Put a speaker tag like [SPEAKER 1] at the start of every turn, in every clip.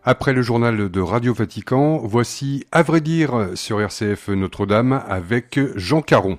[SPEAKER 1] Après le journal de Radio Vatican, voici À vrai dire sur RCF Notre-Dame avec Jean Caron.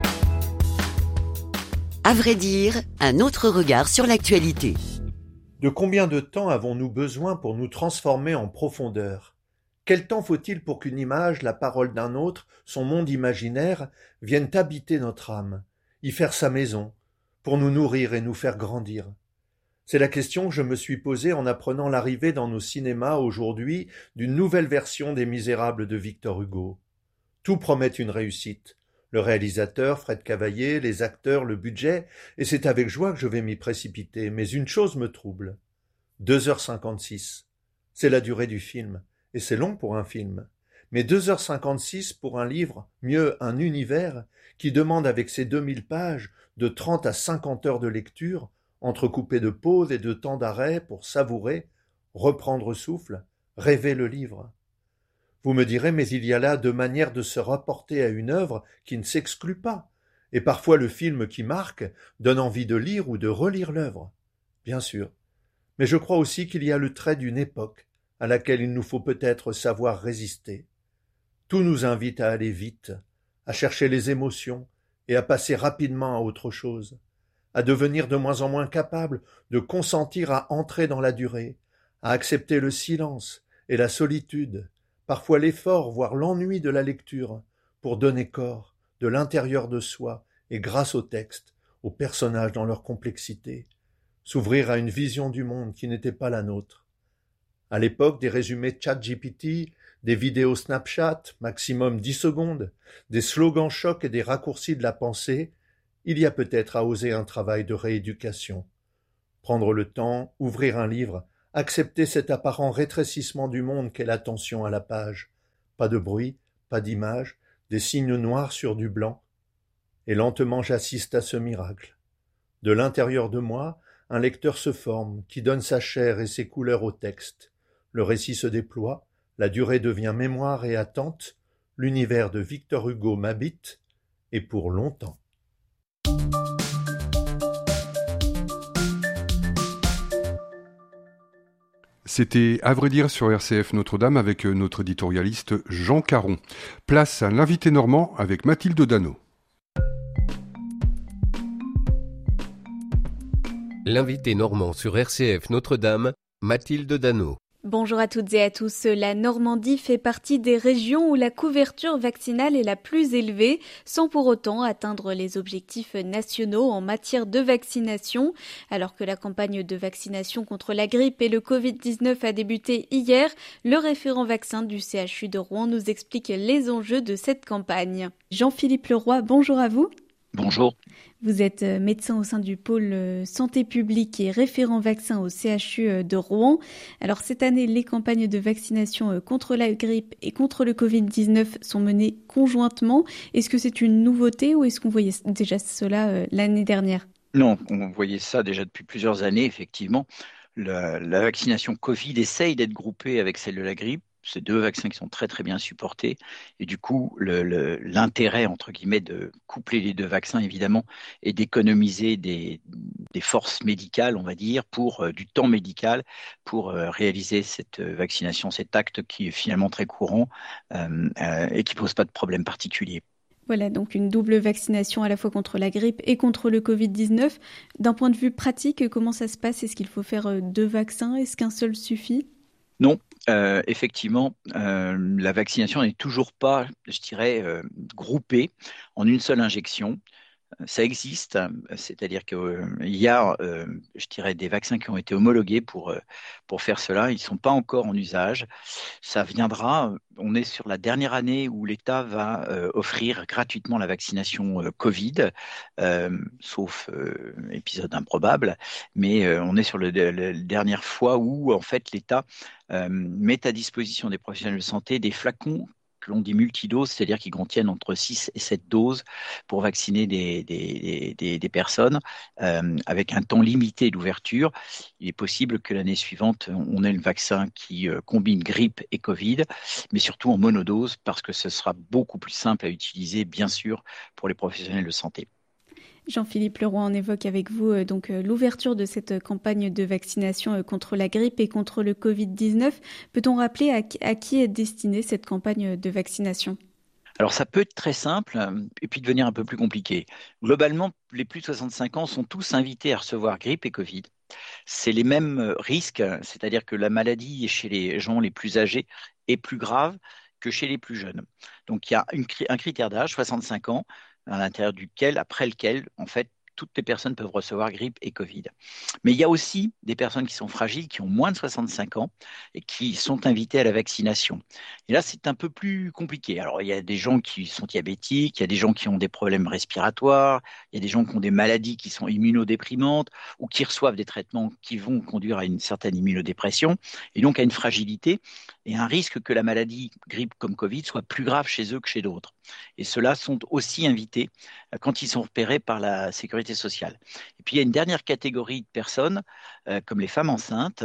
[SPEAKER 2] À vrai dire, un autre regard sur l'actualité.
[SPEAKER 3] De combien de temps avons-nous besoin pour nous transformer en profondeur ? Quel temps faut-il pour qu'une image, la parole d'un autre, son monde imaginaire, viennent habiter notre âme, y faire sa maison, pour nous nourrir et nous faire grandir ? C'est la question que je me suis posée en apprenant l'arrivée dans nos cinémas aujourd'hui d'une nouvelle version des Misérables de Victor Hugo. Tout promet une réussite. Le réalisateur, Fred Cavaillé, les acteurs, le budget, et c'est avec joie que je vais m'y précipiter. Mais une chose me trouble. 2h56. C'est la durée du film. Et c'est long pour un film. Mais 2h56 pour un livre, mieux un univers, qui demande avec ses 2000 pages de 30 à 50 heures de lecture, entrecoupées de pauses et de temps d'arrêt pour savourer, reprendre souffle, rêver le livre. Vous me direz, mais il y a là deux manières de se rapporter à une œuvre qui ne s'exclut pas, et parfois le film qui marque donne envie de lire ou de relire l'œuvre. Bien sûr. Mais je crois aussi qu'il y a le trait d'une époque à laquelle il nous faut peut-être savoir résister. Tout nous invite à aller vite, à chercher les émotions et à passer rapidement à autre chose, à devenir de moins en moins capable de consentir à entrer dans la durée, à accepter le silence et la solitude, parfois l'effort, voire l'ennui de la lecture, pour donner corps, de l'intérieur de soi, et grâce au texte, aux personnages dans leur complexité, s'ouvrir à une vision du monde qui n'était pas la nôtre. À l'époque des résumés ChatGPT, des vidéos Snapchat, maximum 10 secondes, des slogans chocs et des raccourcis de la pensée, il y a peut-être à oser un travail de rééducation. Prendre le temps, ouvrir un livre, accepter cet apparent rétrécissement du monde qu'est l'attention à la page. Pas de bruit, pas d'image, des signes noirs sur du blanc. Et lentement j'assiste à ce miracle. De l'intérieur de moi, un lecteur se forme, qui donne sa chair et ses couleurs au texte. Le récit se déploie, la durée devient mémoire et attente, l'univers de Victor Hugo m'habite, et pour longtemps.
[SPEAKER 1] C'était À vrai dire sur RCF Notre-Dame avec notre éditorialiste Jean Caron. Place à l'invité normand avec Mathilde Dano.
[SPEAKER 4] L'invité normand sur RCF Notre-Dame, Mathilde Dano.
[SPEAKER 5] Bonjour à toutes et à tous. La Normandie fait partie des régions où la couverture vaccinale est la plus élevée, sans pour autant atteindre les objectifs nationaux en matière de vaccination. Alors que la campagne de vaccination contre la grippe et le Covid-19 a débuté hier, le référent vaccin du CHU de Rouen nous explique les enjeux de cette campagne. Jean-Philippe Leroy, bonjour à vous.
[SPEAKER 6] Bonjour.
[SPEAKER 5] Vous êtes médecin au sein du pôle santé publique et référent vaccin au CHU de Rouen. Alors cette année, les campagnes de vaccination contre la grippe et contre le Covid-19 sont menées conjointement. Est-ce que c'est une nouveauté ou est-ce qu'on voyait déjà cela l'année dernière ?
[SPEAKER 6] Non, on voyait ça déjà depuis plusieurs années, effectivement. La vaccination Covid essaye d'être groupée avec celle de la grippe. C'est deux vaccins qui sont très très bien supportés et du coup l'intérêt entre guillemets de coupler les deux vaccins évidemment est d'économiser des forces médicales on va dire pour du temps médical pour réaliser cette vaccination, cet acte qui est finalement très courant et qui pose pas de problème particulier.
[SPEAKER 5] Voilà, donc une double vaccination à la fois contre la grippe et contre le Covid-19. D'un point de vue pratique, comment ça se passe ? Est-ce qu'il faut faire deux vaccins ? Est-ce qu'un seul suffit ?
[SPEAKER 6] Non, effectivement, la vaccination n'est toujours pas, je dirais, groupée en une seule injection. Ça existe, c'est-à-dire qu'il y a, je dirais, des vaccins qui ont été homologués pour faire cela. Ils ne sont pas encore en usage. Ça viendra. On est sur la dernière année où l'État va offrir gratuitement la vaccination Covid, sauf épisode improbable. Mais on est sur la dernière fois où, en fait, l'État met à disposition des professionnels de santé des flacons que l'on dit multidoses, c'est-à-dire qui contiennent entre 6 et 7 doses pour vacciner des personnes avec un temps limité d'ouverture. Il est possible que l'année suivante, on ait le vaccin qui combine grippe et Covid, mais surtout en monodose parce que ce sera beaucoup plus simple à utiliser, bien sûr, pour les professionnels de santé.
[SPEAKER 5] Jean-Philippe Leroy, on évoque avec vous l'ouverture de cette campagne de vaccination contre la grippe et contre le Covid-19. Peut-on rappeler à qui est destinée cette campagne de vaccination ?
[SPEAKER 6] Alors ça peut être très simple et puis devenir un peu plus compliqué. Globalement, les plus de 65 ans sont tous invités à recevoir grippe et Covid. C'est les mêmes risques, c'est-à-dire que la maladie chez les gens les plus âgés est plus grave que chez les plus jeunes. Donc il y a un critère d'âge, 65 ans, après lequel, en fait, toutes les personnes peuvent recevoir grippe et Covid. Mais il y a aussi des personnes qui sont fragiles, qui ont moins de 65 ans et qui sont invitées à la vaccination. Et là, c'est un peu plus compliqué. Alors, il y a des gens qui sont diabétiques, il y a des gens qui ont des problèmes respiratoires, il y a des gens qui ont des maladies qui sont immunodéprimantes ou qui reçoivent des traitements qui vont conduire à une certaine immunodépression et donc à une fragilité et un risque que la maladie grippe comme Covid soit plus grave chez eux que chez d'autres. Et ceux-là sont aussi invités quand ils sont repérés par la sécurité sociale. Et puis il y a une dernière catégorie de personnes, comme les femmes enceintes,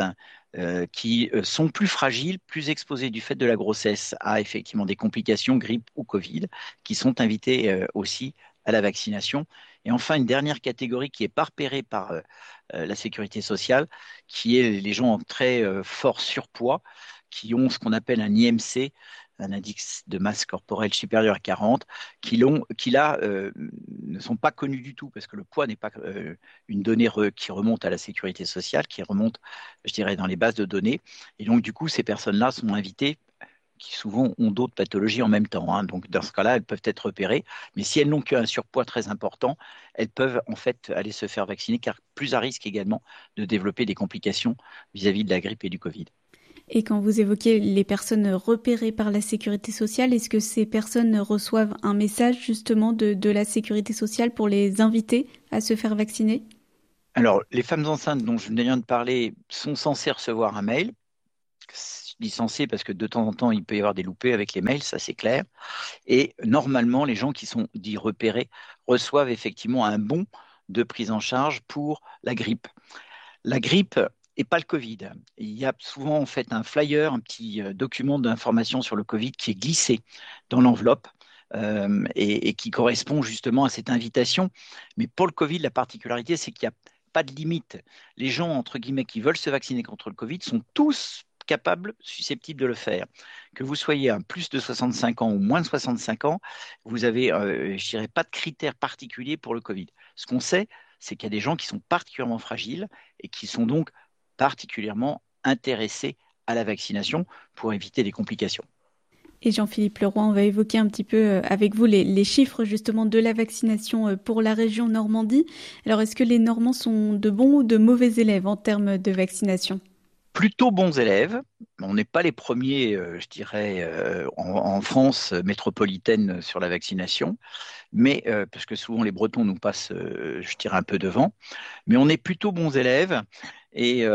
[SPEAKER 6] qui sont plus fragiles, plus exposées du fait de la grossesse à effectivement des complications, grippe ou Covid, qui sont invitées aussi à la vaccination. Et enfin, une dernière catégorie qui n'est pas repérée par la sécurité sociale, qui est les gens en très fort surpoids, qui ont ce qu'on appelle un IMC, un indice de masse corporelle supérieur à 40, qui là ne sont pas connus du tout, parce que le poids n'est pas une donnée qui remonte à la sécurité sociale, qui remonte, je dirais, dans les bases de données. Et donc, du coup, ces personnes-là sont invitées, qui souvent ont d'autres pathologies en même temps. Donc, dans ce cas-là, elles peuvent être repérées. Mais si elles n'ont qu'un surpoids très important, elles peuvent en fait aller se faire vacciner, car plus à risque également de développer des complications vis-à-vis de la grippe et du Covid.
[SPEAKER 5] Et quand vous évoquez les personnes repérées par la sécurité sociale, est-ce que ces personnes reçoivent un message justement de la sécurité sociale pour les inviter à se faire vacciner ?
[SPEAKER 6] Alors, les femmes enceintes dont je viens de parler sont censées recevoir un mail. Je dis censé parce que de temps en temps, il peut y avoir des loupés avec les mails, ça c'est clair. Et normalement, les gens qui sont dits repérés reçoivent effectivement un bon de prise en charge pour la grippe. La grippe et pas le Covid. Il y a souvent en fait un flyer, un petit document d'information sur le Covid qui est glissé dans l'enveloppe et qui correspond justement à cette invitation. Mais pour le Covid, la particularité, c'est qu'il n'y a pas de limite. Les gens, entre guillemets, qui veulent se vacciner contre le Covid sont tous capables, susceptibles de le faire. Que vous soyez à plus de 65 ans ou moins de 65 ans, vous avez, je dirais, pas de critères particuliers pour le Covid. Ce qu'on sait, c'est qu'il y a des gens qui sont particulièrement fragiles et qui sont donc particulièrement intéressés à la vaccination pour éviter des complications.
[SPEAKER 5] Et Jean-Philippe Leroy, on va évoquer un petit peu avec vous les chiffres justement de la vaccination pour la région Normandie. Alors, est-ce que les Normands sont de bons ou de mauvais élèves en termes de vaccination ?
[SPEAKER 6] Plutôt bons élèves. On n'est pas les premiers, je dirais, en France métropolitaine sur la vaccination, mais parce que souvent les Bretons nous passent, je dirais, un peu devant. Mais on est plutôt bons élèves. Et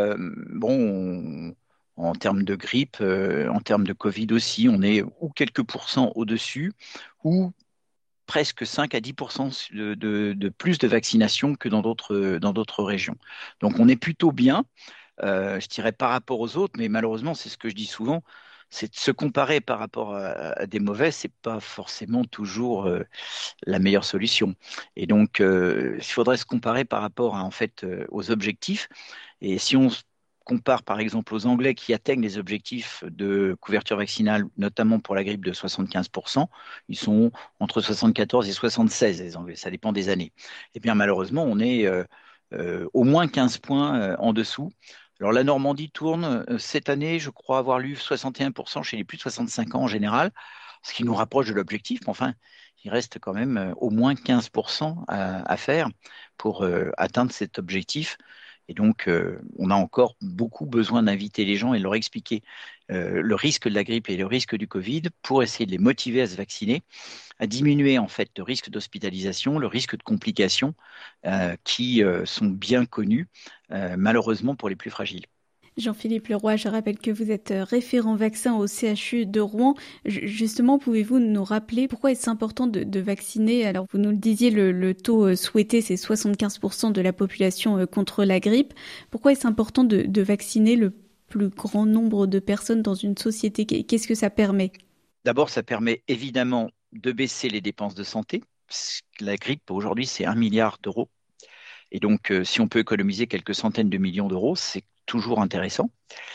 [SPEAKER 6] en termes de grippe, en termes de Covid aussi, on est ou quelques pourcents au-dessus, ou presque 5 à 10% de plus de vaccination que dans d'autres régions. Donc on est plutôt bien. Je dirais par rapport aux autres, mais malheureusement, c'est ce que je dis souvent, c'est de se comparer par rapport à des mauvais, c'est pas forcément toujours la meilleure solution. Et donc, il faudrait se comparer par rapport en fait, aux objectifs. Et si on se compare par exemple aux Anglais qui atteignent les objectifs de couverture vaccinale, notamment pour la grippe de 75%, ils sont entre 74 et 76, les Anglais, ça dépend des années. Et bien malheureusement, on est au moins 15 points en dessous. Alors la Normandie tourne cette année, je crois avoir lu 61% chez les plus de 65 ans en général, ce qui nous rapproche de l'objectif, mais enfin, il reste quand même au moins 15% à faire pour atteindre cet objectif. Et donc, on a encore beaucoup besoin d'inviter les gens et de leur expliquer le risque de la grippe et le risque du Covid pour essayer de les motiver à se vacciner, à diminuer en fait le risque d'hospitalisation, le risque de complications qui sont bien connus, malheureusement pour les plus fragiles.
[SPEAKER 5] Jean-Philippe Leroy, je rappelle que vous êtes référent vaccin au CHU de Rouen. Justement, pouvez-vous nous rappeler pourquoi est-ce important de vacciner ? Alors, vous nous le disiez, le taux souhaité, c'est 75% de la population contre la grippe. Pourquoi est-ce important de vacciner le plus grand nombre de personnes dans une société ? Qu'est-ce que ça permet ?
[SPEAKER 6] D'abord, ça permet évidemment de baisser les dépenses de santé, La grippe, aujourd'hui, c'est 1 milliard d'euros. Et donc, si on peut économiser quelques centaines de millions d'euros, c'est toujours intéressant.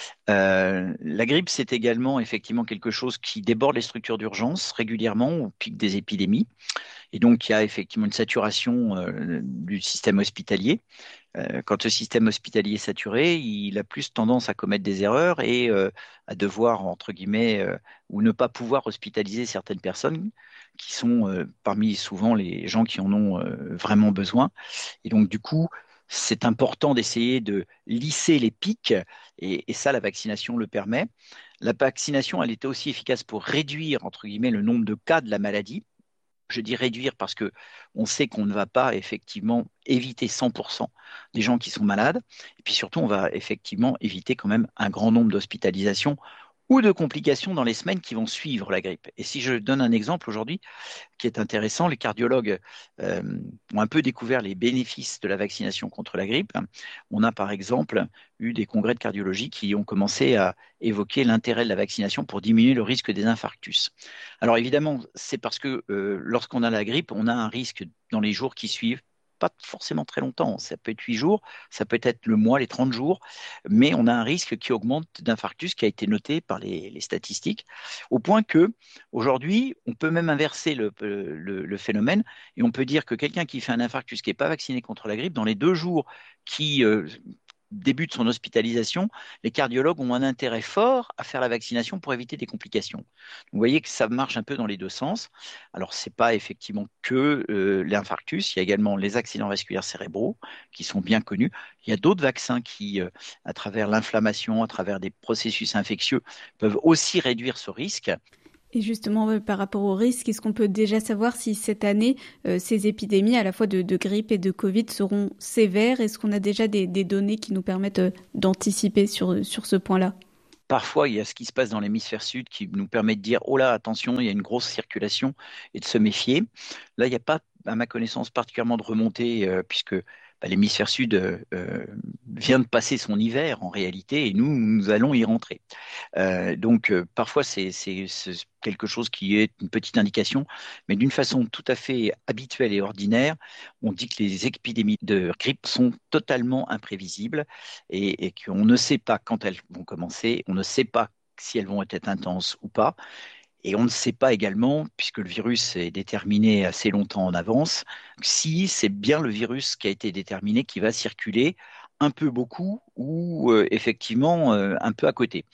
[SPEAKER 6] La grippe, c'est également effectivement quelque chose qui déborde les structures d'urgence régulièrement au pic des épidémies. Et donc, il y a effectivement une saturation du système hospitalier. Quand ce système hospitalier est saturé, il a plus tendance à commettre des erreurs et à devoir, entre guillemets, ou ne pas pouvoir hospitaliser certaines personnes qui sont parmi souvent les gens qui en ont vraiment besoin. Et donc, du coup, c'est important d'essayer de lisser les pics et ça, la vaccination le permet. La vaccination, elle était aussi efficace pour réduire, entre guillemets, le nombre de cas de la maladie. Je dis réduire parce que on sait qu'on ne va pas effectivement éviter 100% des gens qui sont malades. Et puis surtout, on va effectivement éviter quand même un grand nombre d'hospitalisations ou de complications dans les semaines qui vont suivre la grippe. Et si je donne un exemple aujourd'hui qui est intéressant, les cardiologues euh, ont un peu découvert les bénéfices de la vaccination contre la grippe. On a par exemple eu des congrès de cardiologie qui ont commencé à évoquer l'intérêt de la vaccination pour diminuer le risque des infarctus. Alors évidemment, c'est parce que lorsqu'on a la grippe, on a un risque dans les jours qui suivent, pas forcément très longtemps, ça peut être 8 jours, ça peut être le mois, les 30 jours, mais on a un risque qui augmente d'infarctus qui a été noté par les statistiques, au point que aujourd'hui, on peut même inverser le phénomène et on peut dire que quelqu'un qui fait un infarctus qui n'est pas vacciné contre la grippe, dans les 2 jours qui début de son hospitalisation, les cardiologues ont un intérêt fort à faire la vaccination pour éviter des complications. Vous voyez que ça marche un peu dans les deux sens. Alors, ce n'est pas effectivement que l'infarctus, il y a également les accidents vasculaires cérébraux qui sont bien connus. Il y a d'autres vaccins qui, à travers l'inflammation, à travers des processus infectieux, peuvent aussi réduire ce risque.
[SPEAKER 5] Et justement, par rapport au risque, est-ce qu'on peut déjà savoir si cette année, ces épidémies à la fois de grippe et de Covid seront sévères? Est-ce qu'on a déjà des données qui nous permettent d'anticiper sur ce point-là?
[SPEAKER 6] Parfois, il y a ce qui se passe dans l'hémisphère sud qui nous permet de dire, oh là, attention, il y a une grosse circulation et de se méfier. Là, il n'y a pas, à ma connaissance, particulièrement de remontée, puisque l'hémisphère sud vient de passer son hiver en réalité, et nous allons y rentrer. Donc, parfois, c'est quelque chose qui est une petite indication, mais d'une façon tout à fait habituelle et ordinaire, on dit que les épidémies de grippe sont totalement imprévisibles et qu'on ne sait pas quand elles vont commencer, on ne sait pas si elles vont être intenses ou pas. Et on ne sait pas également, puisque le virus est déterminé assez longtemps en avance, si c'est bien le virus qui a été déterminé qui va circuler un peu beaucoup ou effectivement un peu à côté.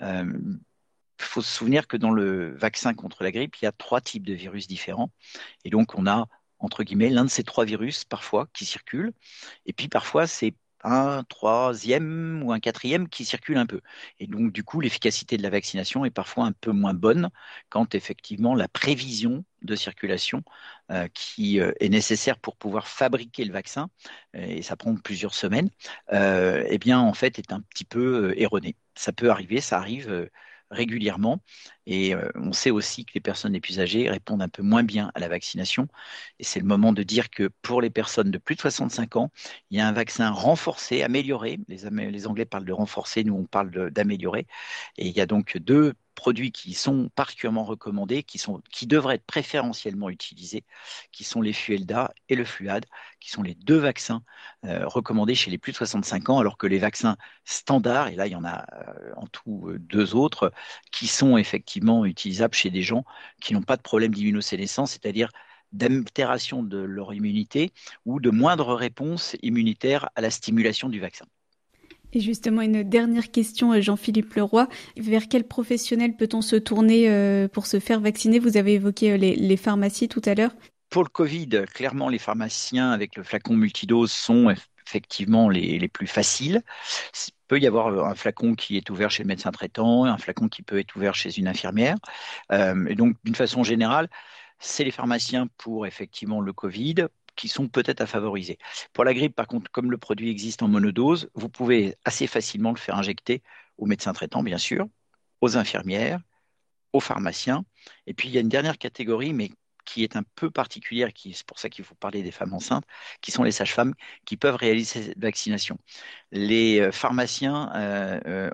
[SPEAKER 6] Il faut se souvenir que dans le vaccin contre la grippe, il y a 3 types de virus différents. Et donc, on a, entre guillemets, l'un de ces 3 virus parfois qui circulent. Et puis parfois, c'est un troisième ou un quatrième qui circule un peu. Et donc, du coup, l'efficacité de la vaccination est parfois un peu moins bonne quand effectivement la prévision de circulation qui est nécessaire pour pouvoir fabriquer le vaccin, et ça prend plusieurs semaines, eh bien, en fait, est un petit peu erronée. Ça peut arriver, ça arrive régulièrement. Et on sait aussi que les personnes les plus âgées répondent un peu moins bien à la vaccination. Et c'est le moment de dire que pour les personnes de plus de 65 ans, il y a un vaccin renforcé, amélioré. Les Anglais parlent de renforcer, nous on parle d'améliorer. Et il y a donc 2 produits qui sont particulièrement recommandés, qui devraient être préférentiellement utilisés, qui sont les Fluelda et le Fluad, qui sont les 2 vaccins recommandés chez les plus de 65 ans, alors que les vaccins standards, et là il y en a en tout 2 autres, qui sont effectivement utilisables chez des gens qui n'ont pas de problème d'immunosénescence, c'est-à-dire d'altération de leur immunité ou de moindre réponse immunitaire à la stimulation du vaccin.
[SPEAKER 5] Et justement, une dernière question, Jean-Philippe Leroy. Vers quel professionnel peut-on se tourner pour se faire vacciner? Vous avez évoqué les pharmacies tout à l'heure.
[SPEAKER 6] Pour le Covid, clairement, les pharmaciens avec le flacon multidose sont effectivement les plus faciles. Il peut y avoir un flacon qui est ouvert chez le médecin traitant, un flacon qui peut être ouvert chez une infirmière. Et donc, d'une façon générale, c'est les pharmaciens pour effectivement le Covid qui sont peut-être à favoriser. Pour la grippe, par contre, comme le produit existe en monodose, vous pouvez assez facilement le faire injecter au médecin traitant, bien sûr, aux infirmières, aux pharmaciens. Et puis, il y a une dernière catégorie, mais qui est un peu particulière, c'est pour ça qu'il faut parler des femmes enceintes, qui sont les sages-femmes qui peuvent réaliser cette vaccination. Les pharmaciens ont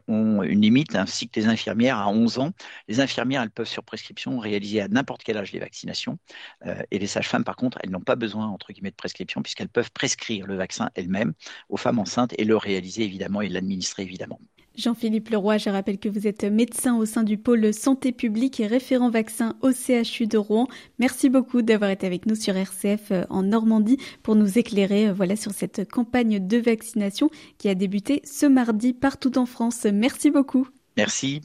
[SPEAKER 6] une limite, ainsi que les infirmières à 11 ans. Les infirmières, elles peuvent sur prescription réaliser à n'importe quel âge les vaccinations. Et les sages-femmes, par contre, elles n'ont pas besoin, entre guillemets, de prescription, puisqu'elles peuvent prescrire le vaccin elles-mêmes aux femmes enceintes et le réaliser, évidemment, et l'administrer, évidemment.
[SPEAKER 5] Jean-Philippe Leroy, je rappelle que vous êtes médecin au sein du pôle santé publique et référent vaccin au CHU de Rouen. Merci beaucoup d'avoir été avec nous sur RCF en Normandie pour nous éclairer sur cette campagne de vaccination qui a débuté ce mardi partout en France. Merci beaucoup.
[SPEAKER 6] Merci.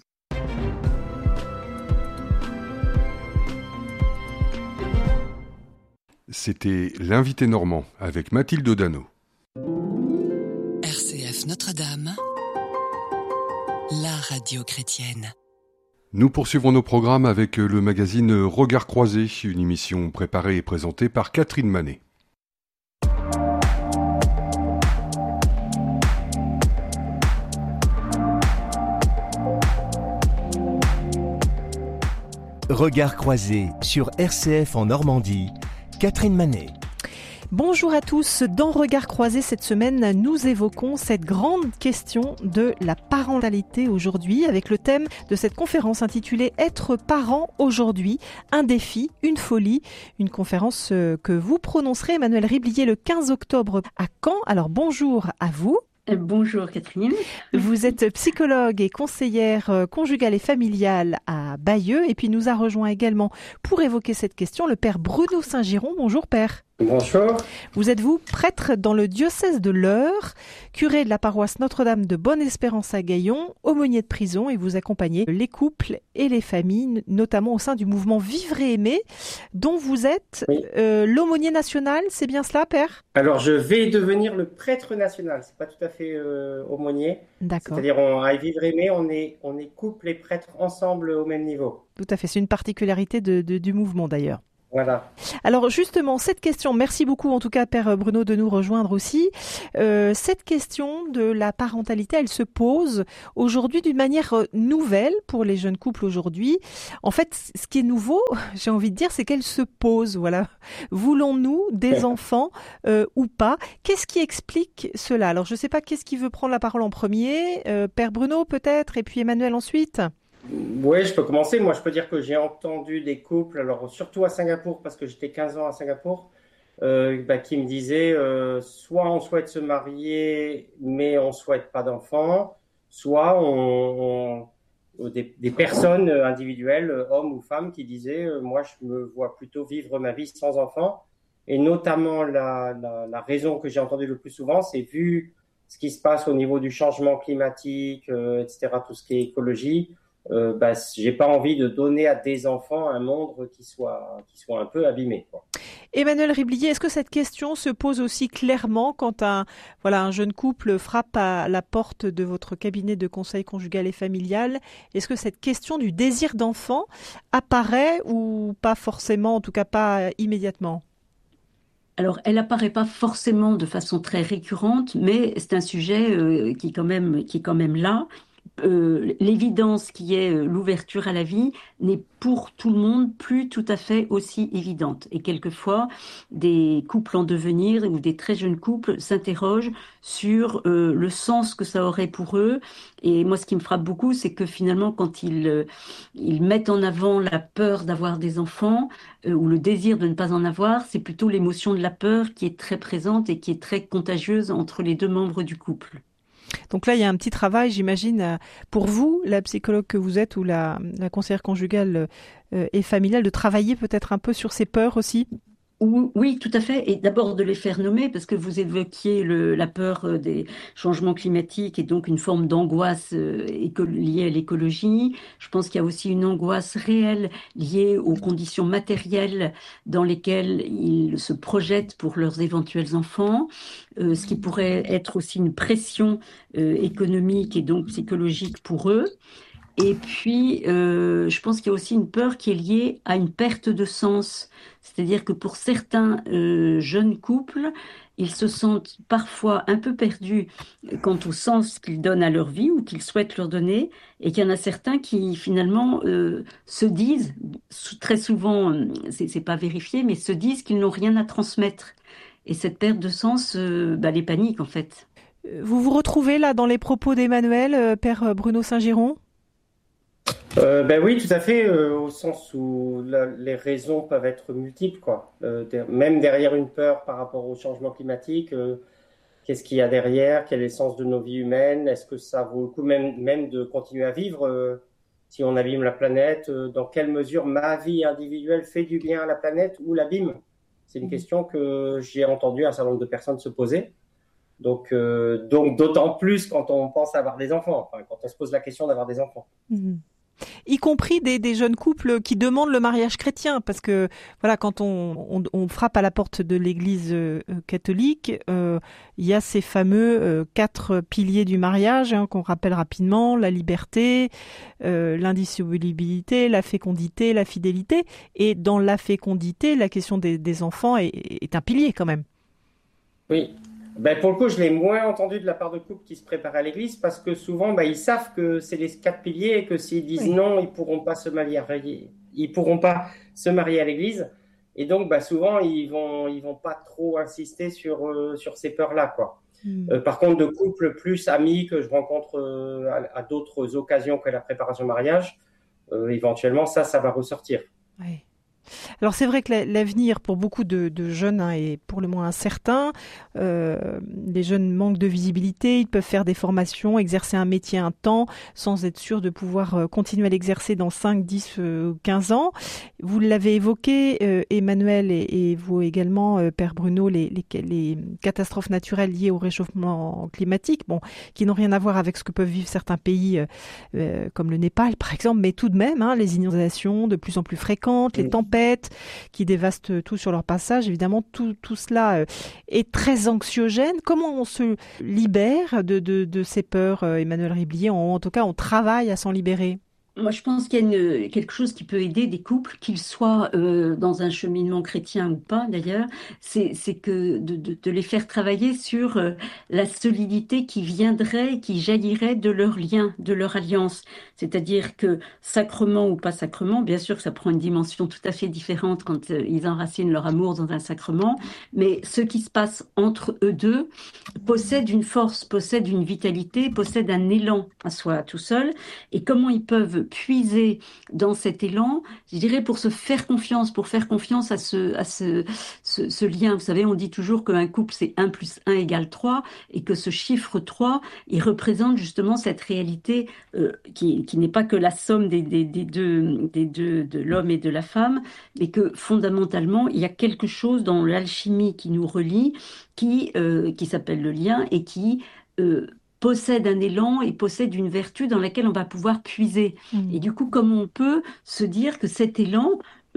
[SPEAKER 1] C'était l'invité normand avec Mathilde Dano.
[SPEAKER 2] RCF Notre-Dame, la radio chrétienne.
[SPEAKER 1] Nous poursuivons nos programmes avec le magazine Regard croisé, une émission préparée et présentée par Catherine Manet.
[SPEAKER 7] Regard croisé sur RCF en Normandie, Catherine Manet.
[SPEAKER 8] Bonjour à tous, dans Regard croisé cette semaine, nous évoquons cette grande question de la parentalité aujourd'hui avec le thème de cette conférence intitulée « Être parent aujourd'hui, un défi, une folie ». Une conférence que vous prononcerez, Emmanuelle Riblier, le 15 octobre à Caen. Alors bonjour à vous.
[SPEAKER 9] Bonjour Catherine.
[SPEAKER 8] Vous êtes psychologue et conseillère conjugale et familiale à Bayeux. Et puis nous a rejoint également pour évoquer cette question le père Bruno Saint-Giron. Bonjour père.
[SPEAKER 10] Bonjour.
[SPEAKER 8] Vous êtes prêtre dans le diocèse de l'Eure, curé de la paroisse Notre-Dame de Bonne-Espérance à Gaillon, aumônier de prison, et vous accompagnez les couples et les familles, notamment au sein du mouvement Vivre et Aimer, dont vous êtes l'aumônier national, c'est bien cela, père ?
[SPEAKER 10] Alors je vais devenir le prêtre national, c'est pas tout à fait aumônier.
[SPEAKER 8] D'accord.
[SPEAKER 10] C'est-à-dire à Vivre et Aimer, on est couple et prêtre ensemble au même niveau.
[SPEAKER 8] Tout à fait, c'est une particularité du mouvement d'ailleurs.
[SPEAKER 10] Voilà.
[SPEAKER 8] Alors justement, cette question, merci beaucoup en tout cas Père Bruno de nous rejoindre aussi. Cette question de la parentalité, elle se pose aujourd'hui d'une manière nouvelle pour les jeunes couples aujourd'hui. En fait, ce qui est nouveau, j'ai envie de dire, c'est qu'elle se pose. Voilà. Voulons-nous des enfants ou pas ? Qu'est-ce qui explique cela ? Alors je ne sais pas qu'est-ce qui veut prendre la parole en premier. Père Bruno peut-être, et puis Emmanuelle ensuite.
[SPEAKER 10] Oui, je peux commencer. Moi, je peux dire que j'ai entendu des couples, alors surtout à Singapour, parce que j'étais 15 ans à Singapour, qui me disaient soit on souhaite se marier, mais on ne souhaite pas d'enfants, soit des personnes individuelles, hommes ou femmes, qui disaient moi, je me vois plutôt vivre ma vie sans enfants. Et notamment, la raison que j'ai entendue le plus souvent, c'est vu ce qui se passe au niveau du changement climatique, etc., tout ce qui est écologie. J'ai pas envie de donner à des enfants un monde qui soit un peu abîmé, quoi.
[SPEAKER 8] Emmanuelle Riblier, est-ce que cette question se pose aussi clairement quand un jeune couple frappe à la porte de votre cabinet de conseil conjugal et familial ? Est-ce que cette question du désir d'enfant apparaît ou pas forcément, en tout cas pas immédiatement ?
[SPEAKER 9] Alors, elle apparaît pas forcément de façon très récurrente, mais c'est un sujet qui est quand même là. L'évidence qui est l'ouverture à la vie n'est pour tout le monde plus tout à fait aussi évidente. Et quelquefois, des couples en devenir ou des très jeunes couples s'interrogent sur le sens que ça aurait pour eux. Et moi, ce qui me frappe beaucoup, c'est que finalement, quand ils mettent en avant la peur d'avoir des enfants ou le désir de ne pas en avoir, c'est plutôt l'émotion de la peur qui est très présente et qui est très contagieuse entre les deux membres du couple.
[SPEAKER 8] Donc là, il y a un petit travail, j'imagine, pour vous, la psychologue que vous êtes ou la conseillère conjugale et familiale, de travailler peut-être un peu sur ces peurs aussi.
[SPEAKER 9] Oui, tout à fait. Et d'abord de les faire nommer, parce que vous évoquiez la peur des changements climatiques et donc une forme d'angoisse liée à l'écologie. Je pense qu'il y a aussi une angoisse réelle liée aux conditions matérielles dans lesquelles ils se projettent pour leurs éventuels enfants, ce qui pourrait être aussi une pression économique et donc psychologique pour eux. Et puis, je pense qu'il y a aussi une peur qui est liée à une perte de sens. C'est-à-dire que pour certains jeunes couples, ils se sentent parfois un peu perdus quant au sens qu'ils donnent à leur vie ou qu'ils souhaitent leur donner, et qu'il y en a certains qui finalement se disent, très souvent, c'est pas vérifié, mais se disent qu'ils n'ont rien à transmettre. Et cette perte de sens les panique en fait.
[SPEAKER 8] Vous vous retrouvez là dans les propos d'Emmanuel, Père Bruno Saint-Giron ?
[SPEAKER 10] Oui, tout à fait, au sens où les raisons peuvent être multiples, quoi. Même derrière une peur par rapport au changement climatique, qu'est-ce qu'il y a derrière? Quel est le sens de nos vies humaines? Est-ce que ça vaut le coup même de continuer à vivre si on abîme la planète? Dans quelle mesure ma vie individuelle fait du bien à la planète ou l'abîme? C'est une question que j'ai entendu un certain nombre de personnes se poser. Donc d'autant plus quand on pense à avoir des enfants, enfin, quand on se pose la question d'avoir des enfants.
[SPEAKER 8] Y compris des jeunes couples qui demandent le mariage chrétien, parce que voilà, quand on frappe à la porte de l'Église catholique, il y a ces fameux 4 piliers du mariage qu'on rappelle rapidement: la liberté, l'indissolubilité, la fécondité, la fidélité. Et dans la fécondité, la question des enfants est un pilier quand même.
[SPEAKER 10] Oui. Pour le coup, je l'ai moins entendu de la part de couples qui se préparent à l'église, parce que souvent, ils savent que c'est les 4 piliers et que s'ils disent non, ils pourront pas se marier à l'église. Et donc, souvent, ils vont pas trop insister sur ces peurs-là, quoi. Par contre, de couples plus amis que je rencontre à d'autres occasions que la préparation au mariage, éventuellement, ça va ressortir.
[SPEAKER 8] Oui. Alors c'est vrai que l'avenir pour beaucoup de jeunes est pour le moins incertain. Les jeunes manquent de visibilité, ils peuvent faire des formations, exercer un métier un temps sans être sûr de pouvoir continuer à l'exercer dans 5, 10, 15 ans. Vous l'avez évoqué, Emmanuel, et vous également, Père Bruno, les catastrophes naturelles liées au réchauffement climatique, qui n'ont rien à voir avec ce que peuvent vivre certains pays comme le Népal par exemple, mais tout de même, les inondations de plus en plus fréquentes, les tempêtes qui dévastent tout sur leur passage. Évidemment, tout cela est très anxiogène. Comment on se libère de ces peurs, Emmanuel Riblier? En tout cas, on travaille à s'en libérer.
[SPEAKER 9] Moi, je pense qu'il y a quelque chose qui peut aider des couples, qu'ils soient dans un cheminement chrétien ou pas d'ailleurs, c'est que de les faire travailler sur la solidité qui viendrait, qui jaillirait de leur lien, de leur alliance. C'est-à-dire que sacrement ou pas sacrement, bien sûr que ça prend une dimension tout à fait différente quand ils enracinent leur amour dans un sacrement, mais ce qui se passe entre eux deux possède une force, possède une vitalité, possède un élan à soi tout seul. Et comment ils peuvent puiser dans cet élan, je dirais, pour faire confiance à ce lien. Vous savez, on dit toujours qu'un couple, c'est 1 + 1 = 3, et que ce chiffre 3, il représente justement cette réalité qui n'est pas que la somme des deux, de l'homme et de la femme, mais que fondamentalement, il y a quelque chose dans l'alchimie qui nous relie, qui s'appelle le lien, et qui possède un élan et possède une vertu dans laquelle on va pouvoir puiser. Et du coup, comment on peut se dire que cet élan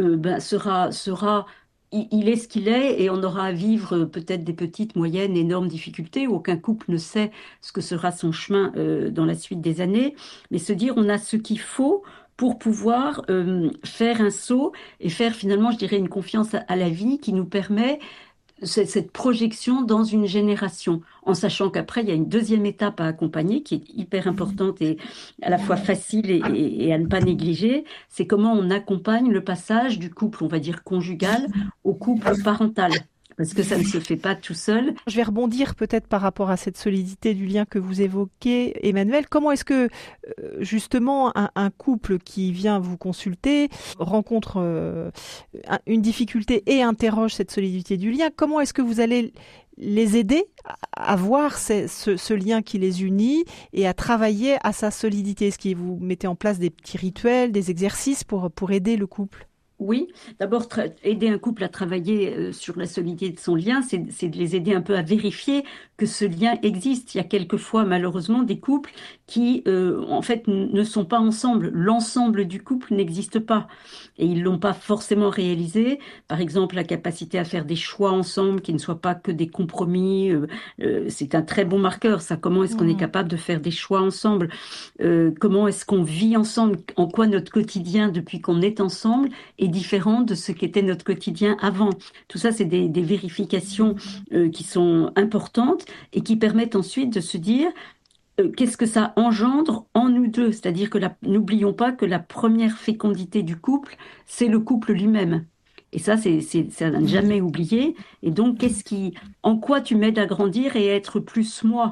[SPEAKER 9] sera il est ce qu'il est, et on aura à vivre peut-être des petites, moyennes, énormes difficultés, où aucun couple ne sait ce que sera son chemin dans la suite des années, mais se dire on a ce qu'il faut pour pouvoir faire un saut et faire finalement, je dirais, une confiance à la vie qui nous permet cette projection dans une génération, en sachant qu'après, il y a une deuxième étape à accompagner qui est hyper importante et à la fois facile et à ne pas négliger. C'est comment on accompagne le passage du couple, on va dire, conjugal au couple parental. Parce que ça ne se fait pas tout seul.
[SPEAKER 8] Je vais rebondir peut-être par rapport à cette solidité du lien que vous évoquez, Emmanuel. Comment est-ce que, justement, un couple qui vient vous consulter rencontre une difficulté et interroge cette solidité du lien? Comment est-ce que vous allez les aider à voir ce lien qui les unit et à travailler à sa solidité? Est-ce que vous mettez en place des petits rituels, des exercices pour aider le couple?
[SPEAKER 9] Oui, d'abord aider un couple à travailler sur la solidité de son lien, c'est de les aider un peu à vérifier que ce lien existe. Il y a quelquefois malheureusement des couples qui en fait ne sont pas ensemble. L'ensemble du couple n'existe pas et ils l'ont pas forcément réalisé. Par exemple, la capacité à faire des choix ensemble qui ne soient pas que des compromis, c'est un très bon marqueur. Ça, comment est-ce qu'on est capable de faire des choix ensemble? Comment est-ce qu'on vit ensemble? En quoi notre quotidien depuis qu'on est ensemble est différent de ce qu'était notre quotidien avant. Tout ça, c'est des vérifications qui sont importantes et qui permettent ensuite de se dire qu'est-ce que ça engendre en nous deux. C'est-à-dire que n'oublions pas que la première fécondité du couple, c'est le couple lui-même. Et ça, c'est à ne jamais oublier. Et donc, en quoi tu m'aides à grandir et à être plus moi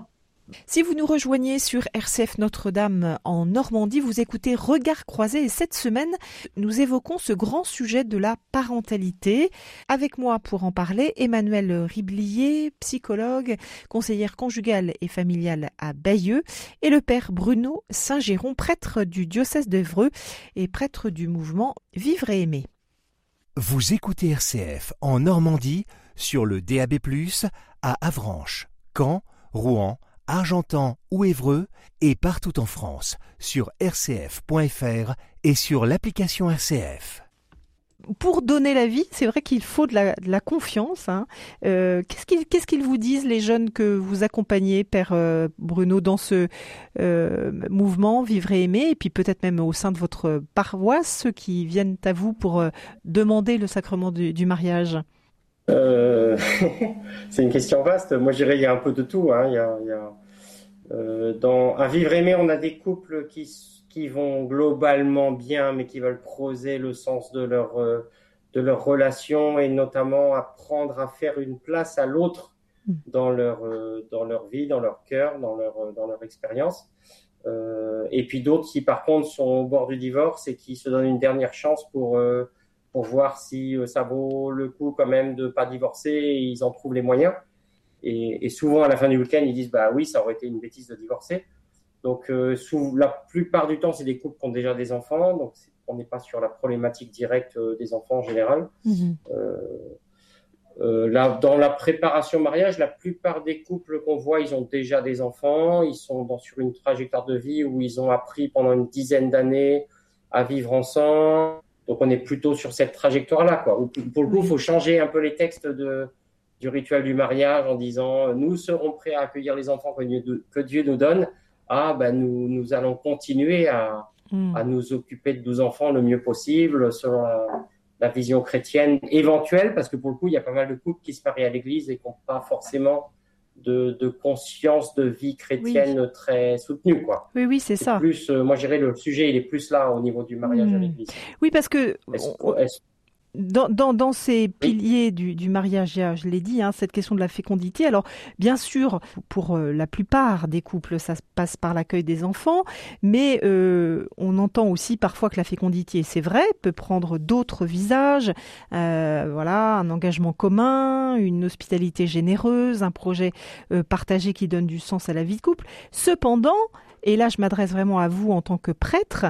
[SPEAKER 8] Si vous nous rejoignez sur RCF Notre-Dame en Normandie, vous écoutez Regards croisés et cette semaine, nous évoquons ce grand sujet de la parentalité. Avec moi pour en parler, Emmanuelle Riblier, psychologue, conseillère conjugale et familiale à Bayeux, et le père Bruno Saint-Géron, prêtre du diocèse d'Évreux et prêtre du mouvement Vivre et Aimer.
[SPEAKER 7] Vous écoutez RCF en Normandie sur le DAB+, à Avranches, Caen, Rouen, Argentan ou Évreux et partout en France sur rcf.fr et sur l'application RCF.
[SPEAKER 8] Pour donner la vie, c'est vrai qu'il faut de la confiance. Hein. Qu'est-ce qu'ils vous disent, les jeunes que vous accompagnez, Père Bruno, dans ce mouvement Vivre et Aimer, et puis peut-être même au sein de votre paroisse, ceux qui viennent à vous pour demander le sacrement du mariage?
[SPEAKER 10] C'est une question vaste. Moi, je dirais il y a un peu de tout. Hein. À Vivre et Aimer, on a des couples qui vont globalement bien, mais qui veulent creuser le sens de leur relation et notamment apprendre à faire une place à l'autre dans leur vie, dans leur cœur, dans leur expérience. Et puis d'autres qui, par contre, sont au bord du divorce et qui se donnent une dernière chance pour voir si ça vaut le coup quand même de pas divorcer, et ils en trouvent les moyens. Et souvent, à la fin du week-end, ils disent « bah oui, ça aurait été une bêtise de divorcer ». Donc, la plupart du temps, c'est des couples qui ont déjà des enfants, donc on n'est pas sur la problématique directe des enfants en général. Là, dans la préparation au mariage, la plupart des couples qu'on voit, ils ont déjà des enfants, ils sont sur une trajectoire de vie où ils ont appris pendant une dizaine d'années à vivre ensemble. Donc, on est plutôt sur cette trajectoire-là, quoi. Pour le coup, il faut changer un peu les textes du rituel du mariage en disant « nous serons prêts à accueillir les enfants que Dieu nous donne ». Nous allons continuer à nous occuper de nos enfants le mieux possible selon la vision chrétienne éventuelle, parce que pour le coup, il y a pas mal de couples qui se marient à l'église et qui n'ont pas forcément de conscience de vie chrétienne très soutenue, quoi.
[SPEAKER 8] Oui, c'est ça.
[SPEAKER 10] Plus, moi, je dirais le sujet, il est plus là au niveau du mariage à l'église.
[SPEAKER 8] Oui, parce que dans ces piliers du mariage, je l'ai dit, hein, cette question de la fécondité. Alors, bien sûr, pour la plupart des couples, ça se passe par l'accueil des enfants, mais on entend aussi parfois que la fécondité, c'est vrai, peut prendre d'autres visages. Un engagement commun, une hospitalité généreuse, un projet partagé qui donne du sens à la vie de couple. Cependant, et là, je m'adresse vraiment à vous en tant que prêtre.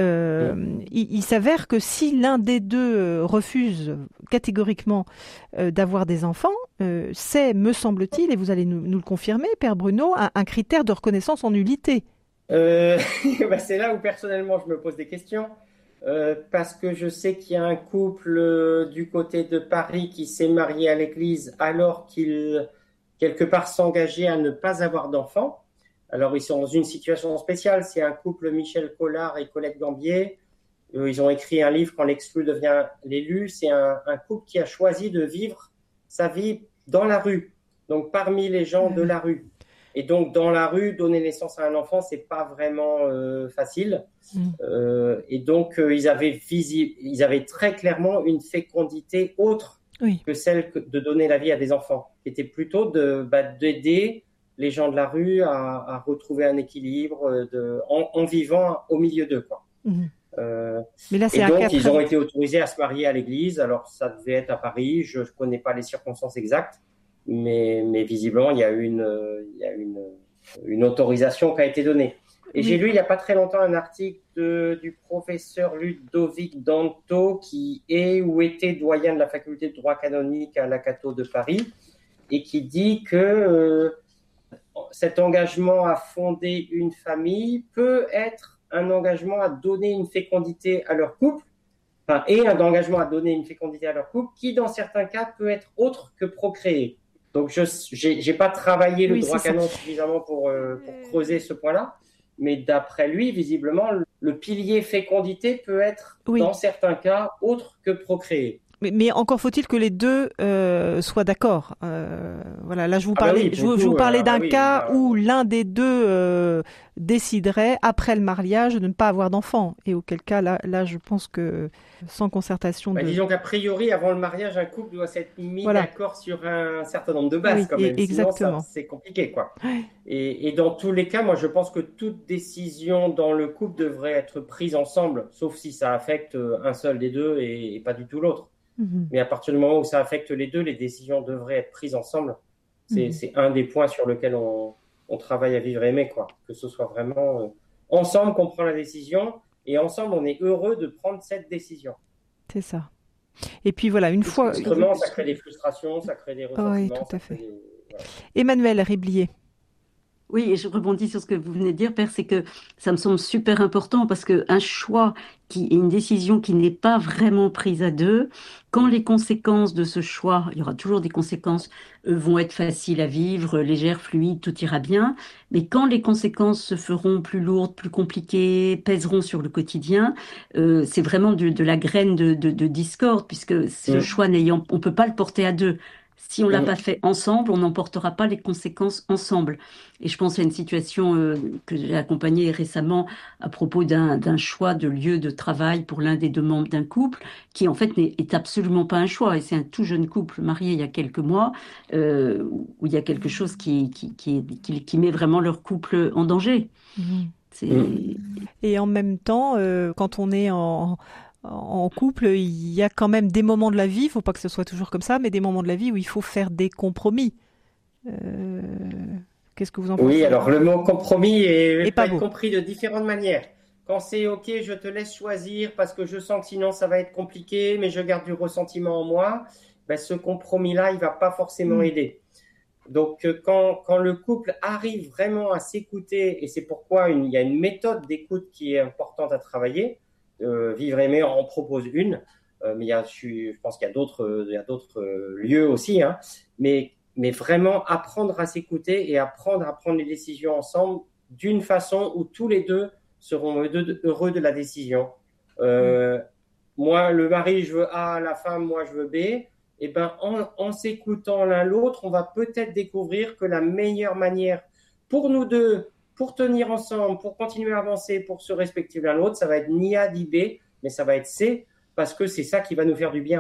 [SPEAKER 8] Il s'avère que si l'un des deux refuse catégoriquement d'avoir des enfants, c'est, me semble-t-il, et vous allez nous le confirmer, Père Bruno, un critère de reconnaissance en nullité.
[SPEAKER 10] C'est là où personnellement je me pose des questions. Parce que je sais qu'il y a un couple du côté de Paris qui s'est marié à l'église alors qu'il, quelque part, s'engageait à ne pas avoir d'enfants. Alors, ils sont dans une situation spéciale. C'est un couple, Michel Collard et Colette Gambier. Ils ont écrit un livre, Quand l'exclu devient l'élu. C'est un couple qui a choisi de vivre sa vie dans la rue, donc parmi les gens de la rue. Et donc, dans la rue, donner naissance à un enfant, c'est pas vraiment facile. Et donc, ils avaient très clairement une fécondité autre que celle de donner la vie à des enfants, qui était plutôt d'aider les gens de la rue à retrouver un équilibre en vivant au milieu d'eux, quoi.
[SPEAKER 8] Mais là, c'est
[SPEAKER 10] et donc, ils ont été autorisés à se marier à l'église. Alors, ça devait être à Paris. Je ne connais pas les circonstances exactes, mais visiblement, il y a eu une autorisation qui a été donnée. Et j'ai lu il n'y a pas très longtemps un article du professeur Ludovic Danto, qui est ou était doyen de la faculté de droit canonique à la Cato de Paris, et qui dit que cet engagement à fonder une famille peut être un engagement à donner une fécondité à leur couple, et un engagement à donner une fécondité à leur couple qui, dans certains cas, peut être autre que procréer. Donc, je n'ai pas travaillé le droit canon suffisamment pour creuser ce point-là, mais d'après lui, visiblement, le pilier fécondité peut être, dans certains cas, autre que procréer.
[SPEAKER 8] Mais encore faut-il que les deux soient d'accord. Voilà, là je vous parlais d'un cas où l'un des deux déciderait après le mariage de ne pas avoir d'enfant, et auquel cas là je pense que sans concertation.
[SPEAKER 10] Disons qu'a priori avant le mariage, un couple doit s'être mis d'accord sur un certain nombre de bases quand même.
[SPEAKER 8] Exactement.
[SPEAKER 10] Sinon c'est compliqué quoi. Et dans tous les cas, moi je pense que toute décision dans le couple devrait être prise ensemble, sauf si ça affecte un seul des deux et pas du tout l'autre. Mais à partir du moment où ça affecte les deux, les décisions devraient être prises ensemble. C'est un des points sur lequel on travaille à vivre et aimer, quoi. Que ce soit vraiment ensemble qu'on prend la décision et ensemble on est heureux de prendre cette décision.
[SPEAKER 8] C'est ça. Et puis voilà, une fois.
[SPEAKER 10] Autrement, ça crée des frustrations, ça crée des ressentiments.
[SPEAKER 8] Oui, tout à fait. Emmanuel Riblier.
[SPEAKER 9] Oui, et je rebondis sur ce que vous venez de dire, Père, c'est que ça me semble super important parce qu'un choix qui est une décision qui n'est pas vraiment prise à deux, quand les conséquences de ce choix, il y aura toujours des conséquences, vont être faciles à vivre, légères, fluides, tout ira bien, mais quand les conséquences se feront plus lourdes, plus compliquées, pèseront sur le quotidien, c'est vraiment de la graine de discorde, puisque le choix on peut pas le porter à deux. Si on l'a pas fait ensemble, on n'emportera pas les conséquences ensemble. Et je pense à une situation que j'ai accompagnée récemment à propos d'un choix de lieu de travail pour l'un des deux membres d'un couple, qui en fait est absolument pas un choix. Et c'est un tout jeune couple marié il y a quelques mois, où il y a quelque chose qui met vraiment leur couple en danger.
[SPEAKER 8] Et en même temps, quand on est en couple, il y a quand même des moments de la vie, il ne faut pas que ce soit toujours comme ça, mais des moments de la vie où il faut faire des compromis. Qu'est-ce que vous en pensez ?
[SPEAKER 10] Oui, alors le mot compromis peut être compris de différentes manières. Quand c'est OK, je te laisse choisir parce que je sens que sinon ça va être compliqué, mais je garde du ressentiment en moi, ce compromis-là, il ne va pas forcément aider. Donc quand le couple arrive vraiment à s'écouter, et c'est pourquoi il y a une méthode d'écoute qui est importante à travailler, Vivre et aimer en propose une, mais je pense qu'il y a d'autres lieux aussi, hein, mais vraiment apprendre à s'écouter et apprendre à prendre les décisions ensemble d'une façon où tous les deux seront heureux de la décision. Moi, le mari, je veux A, la femme, moi, je veux B. Et en s'écoutant l'un l'autre, on va peut-être découvrir que la meilleure manière pour nous deux, pour tenir ensemble, pour continuer à avancer, pour se respecter l'un l'autre, ça va être ni A ni B, mais ça va être C, parce que c'est ça qui va nous faire du bien.